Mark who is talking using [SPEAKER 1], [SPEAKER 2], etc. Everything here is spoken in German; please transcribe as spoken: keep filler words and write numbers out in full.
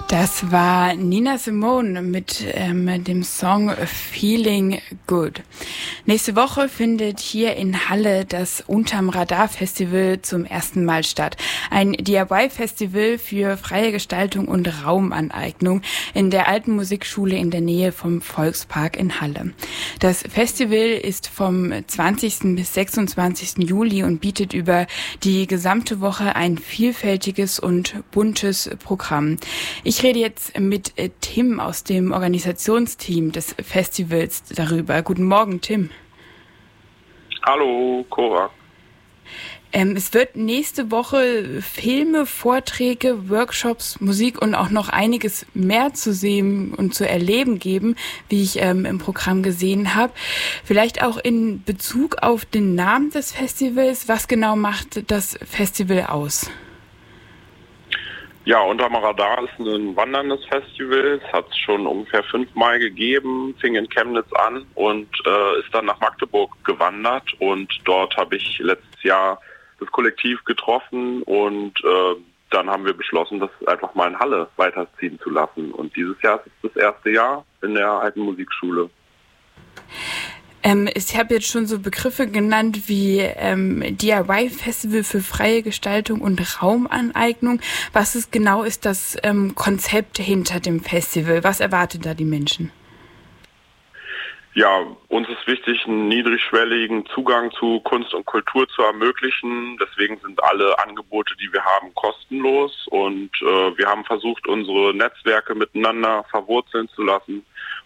[SPEAKER 1] Das war Nina Simone mit ähm, dem Song Feeling Good. Nächste Woche findet hier in Halle das Unterm Radar Festival zum ersten Mal statt. Ein D I Y-Festival für freie Gestaltung und Raumaneignung in der Alten Musikschule in der Nähe vom Volkspark in Halle. Das Festival ist vom zwanzigsten bis sechsundzwanzigsten Juli und bietet über die gesamte Woche ein vielfältiges und buntes Programm. Ich rede jetzt mit Tim aus dem Organisationsteam des Festivals darüber. Guten Morgen, Tim.
[SPEAKER 2] Hallo, Cora.
[SPEAKER 1] Ähm, es wird nächste Woche Filme, Vorträge, Workshops, Musik und auch noch einiges mehr zu sehen und zu erleben geben, wie ich ähm, im Programm gesehen habe. Vielleicht auch in Bezug auf den Namen des Festivals. Was genau macht das Festival aus?
[SPEAKER 2] Ja, Unterm Radar ist ein wanderndes Festival. Es hat es schon ungefähr fünfmal gegeben, fing in Chemnitz an und äh, ist dann nach Magdeburg gewandert. Und dort habe ich letztes Jahr das Kollektiv getroffen und äh, dann haben wir beschlossen, das einfach mal in Halle weiterziehen zu lassen. Und dieses Jahr ist es das erste Jahr in der Alten Musikschule.
[SPEAKER 1] Ähm, ich habe jetzt schon so Begriffe genannt wie ähm, D I Y-Festival für freie Gestaltung und Raumaneignung. Was ist genau ist das ähm, Konzept hinter dem Festival? Was erwarten da die Menschen?
[SPEAKER 2] Ja, uns ist wichtig, einen niedrigschwelligen Zugang zu Kunst und Kultur zu ermöglichen. Deswegen sind alle Angebote, die wir haben, kostenlos. Und äh, wir haben versucht, unsere Netzwerke miteinander verwurzeln zu lassen